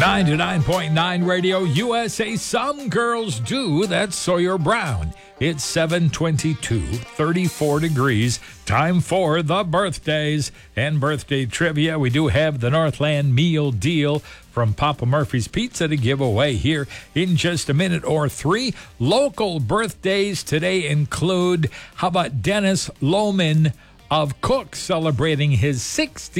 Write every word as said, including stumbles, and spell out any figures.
ninety-nine point nine Radio U S A. Some girls do. That's Sawyer Brown. It's seven twenty-two, thirty-four degrees. Time for the birthdays and birthday trivia. We do have the Northland meal deal from Papa Murphy's Pizza to give away here in just a minute or three. Local birthdays today include, how about Dennis Lohman of Cook celebrating his sixtieth